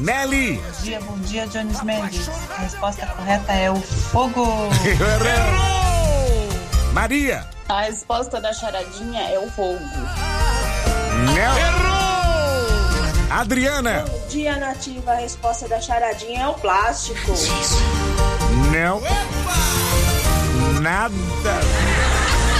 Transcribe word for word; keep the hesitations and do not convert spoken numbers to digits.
Nelly. Bom dia, bom dia, Jones Mendes. A resposta correta é o fogo. Errou! Maria. A resposta da charadinha é o fogo. Não. Errou! Adriana. Bom dia, Nativa. A resposta da charadinha é o plástico. Não. Nada.